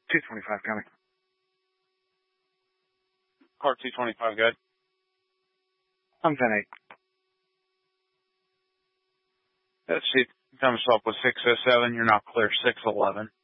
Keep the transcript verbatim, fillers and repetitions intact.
two twenty-five coming. Car two twenty-five, good. I'm ten eight. Let's see. Comes up with six oh seven. You're now clear six eleven.